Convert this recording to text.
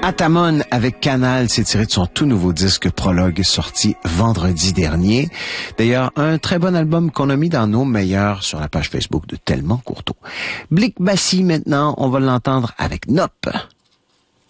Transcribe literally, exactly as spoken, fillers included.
Atamon avec Canal, c'est tiré de son tout nouveau disque Prologue sorti vendredi dernier. D'ailleurs, un très bon album qu'on a mis dans nos meilleurs sur la page Facebook de Tellement Courteau. Blick Bassi maintenant, on va l'entendre avec Nop.